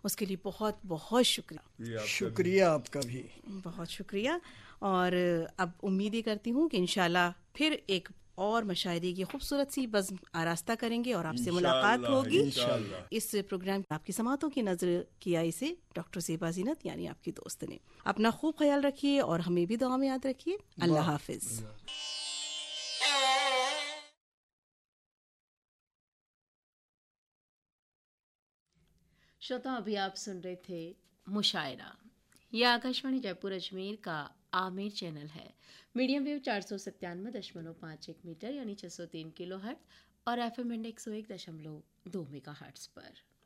उसके लिए बहुत बहुत शुक्रिया। शुक्रिया आपका भी, बहुत शुक्रिया। और अब उम्मीद ही करती हूँ कि इंशाल्लाह फिर एक और मशायरे की खूबसूरत सी बज़्म आरास्ता करेंगे और आपसे मुलाकात होगी। इस प्रोग्राम आपकी समातों की नजर किया इसे डॉक्टर ज़ेबा ज़ीनत यानी आपकी दोस्त ने। अपना खूब ख्याल रखिए और हमें भी दुआ में याद रखिए। अल्लाह हाफिज। श्रोता, अभी आप सुन रहे थे मुशायरा। यह आकाशवाणी जयपुर अजमेर का आमेर चैनल है। मीडियम वेव 497.51 मीटर यानी 603 किलो हर्ट्ज और FM 101.2 मेगा हर्ट्ज पर।